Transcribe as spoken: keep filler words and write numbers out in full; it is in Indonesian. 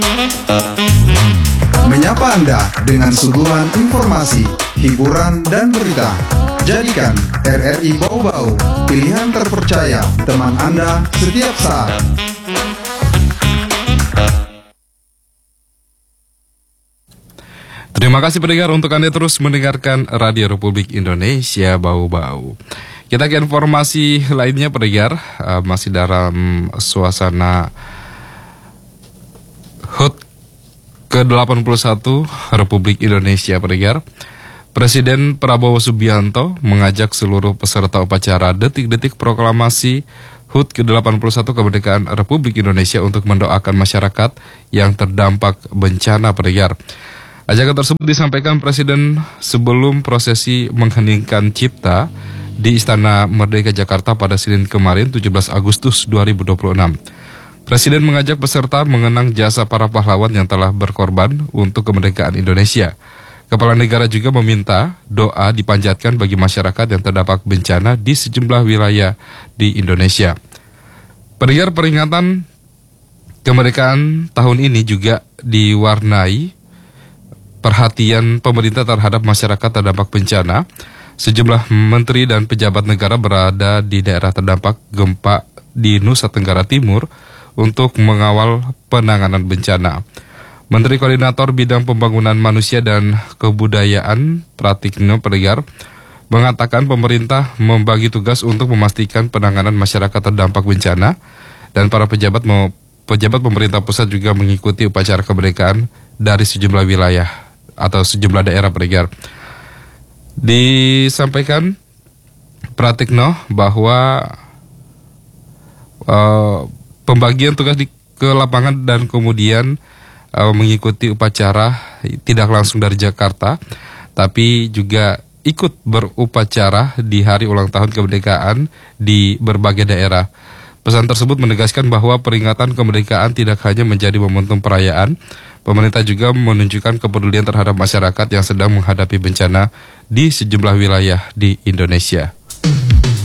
Menyapa Anda dengan suguhan informasi, hiburan, dan berita. Jadikan R R I Bau-Bau pilihan terpercaya teman Anda setiap saat. Terima kasih pendengar untuk Anda terus mendengarkan Radio Republik Indonesia Bau-Bau. Kita ke informasi lainnya pendengar, uh, masih dalam suasana H U T ke delapan puluh satu Republik Indonesia pendengar. Presiden Prabowo Subianto mengajak seluruh peserta upacara detik-detik proklamasi H U T ke delapan puluh satu Kemerdekaan Republik Indonesia untuk mendoakan masyarakat yang terdampak bencana pendengar. Ajakan tersebut disampaikan Presiden sebelum prosesi mengheningkan cipta di Istana Merdeka Jakarta pada Senin kemarin tujuh belas Agustus dua ribu dua puluh enam. Presiden mengajak peserta mengenang jasa para pahlawan yang telah berkorban untuk kemerdekaan Indonesia. Kepala negara juga meminta doa dipanjatkan bagi masyarakat yang terdampak bencana di sejumlah wilayah di Indonesia. Pendengar, peringatan kemerdekaan tahun ini juga diwarnai perhatian pemerintah terhadap masyarakat terdampak bencana. Sejumlah menteri dan pejabat negara berada di daerah terdampak gempa di Nusa Tenggara Timur untuk mengawal penanganan bencana. Menteri Koordinator Bidang Pembangunan Manusia dan Kebudayaan Pratikno pendengar mengatakan pemerintah membagi tugas untuk memastikan penanganan masyarakat terdampak bencana, dan para pejabat mau, pejabat pemerintah pusat juga mengikuti upacara kemerdekaan dari sejumlah wilayah atau sejumlah daerah pendengar. Disampaikan Pratikno bahwa uh, pembagian tugas di, ke lapangan dan kemudian uh, mengikuti upacara tidak langsung dari Jakarta, tapi juga ikut berupacara di hari ulang tahun kemerdekaan di berbagai daerah. Pesan tersebut menegaskan bahwa peringatan kemerdekaan tidak hanya menjadi momentum perayaan. Pemerintah juga menunjukkan kepedulian terhadap masyarakat yang sedang menghadapi bencana di sejumlah wilayah di Indonesia.